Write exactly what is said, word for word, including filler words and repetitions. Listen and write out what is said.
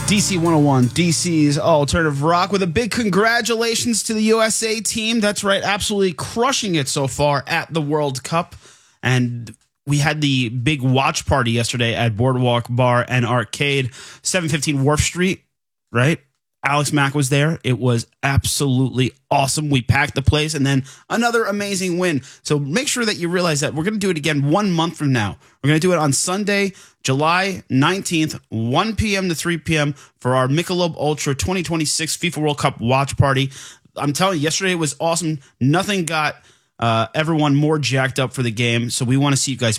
D C one oh one, D C's alternative rock, with a big congratulations to the U S A team. That's right, absolutely crushing it so far at the World Cup. And we had the big watch party yesterday at Boardwalk Bar and Arcade, seven fifteen Wharf Street, right? Alex Mack was there. It was absolutely awesome. We packed the place, and then another amazing win. So make sure that you realize that we're going to do it again one month from now. We're going to do it on Sunday, July nineteenth, one p.m. to three p.m. for our Michelob Ultra twenty twenty-six FIFA World Cup watch party. I'm telling you, yesterday was awesome. Nothing got uh, everyone more jacked up for the game. So we want to see you guys